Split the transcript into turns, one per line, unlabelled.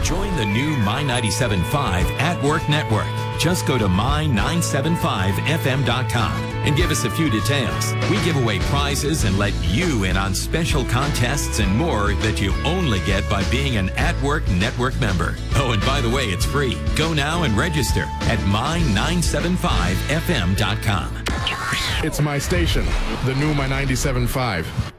Join the new My 97.5 at Work Network. Just go to my975fm.com and give us a few details. We give away prizes and let you in on special contests and more that you only get by being an At Work Network member. Oh, and by the way, it's free. Go now and register at my975fm.com.
It's my station, the new My 97.5.